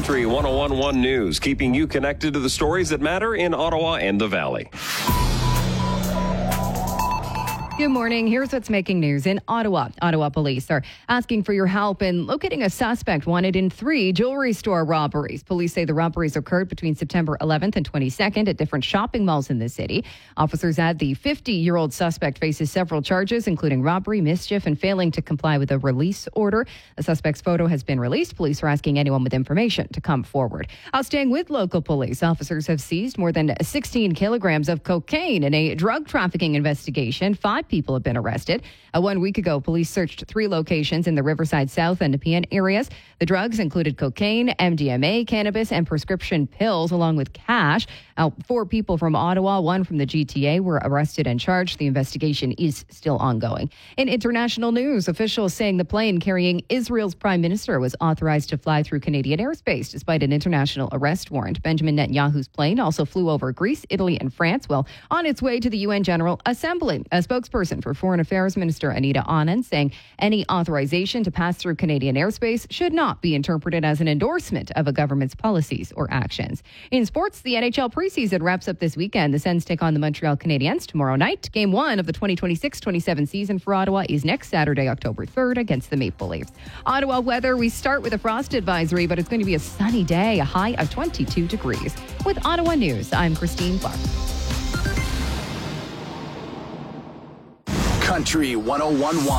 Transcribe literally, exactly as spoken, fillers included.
Country one oh one point one News, keeping you connected to the stories that matter in Ottawa and the Valley. Good morning. Here's what's making news in Ottawa. Ottawa police are asking for your help in locating a suspect wanted in three jewelry store robberies. Police say the robberies occurred between September eleventh and twenty-second at different shopping malls in the city. Officers add the fifty-year-old suspect faces several charges, including robbery, mischief, and failing to comply with a release order. The suspect's photo has been released. Police are asking anyone with information to come forward. Uh, staying with local police, officers have seized more than sixteen kilograms of cocaine in a drug trafficking investigation. Five people have been arrested. Uh, one week ago, police searched three locations in the Riverside South and Nepean areas. The drugs included cocaine, M D M A, cannabis, and prescription pills, along with cash. Uh, four people from Ottawa, one from the G T A, were arrested and charged. The investigation is still ongoing. In international news, officials saying the plane carrying Israel's prime minister was authorized to fly through Canadian airspace despite an international arrest warrant. Benjamin Netanyahu's plane also flew over Greece, Italy, and France while on its way to the U N General Assembly. A spokesperson for Foreign Affairs Minister Anita Anand saying any authorization to pass through Canadian airspace should not be interpreted as an endorsement of a government's policies or actions. In sports, the N H L preseason wraps up this weekend. The Sens take on the Montreal Canadiens tomorrow night. Game one of the twenty twenty-six twenty-seven season for Ottawa is next Saturday, October third, against the Maple Leafs. Ottawa weather, we start with a frost advisory, but it's going to be a sunny day, a high of twenty-two degrees. With Ottawa News, I'm Christine Clark. Country one oh one point one.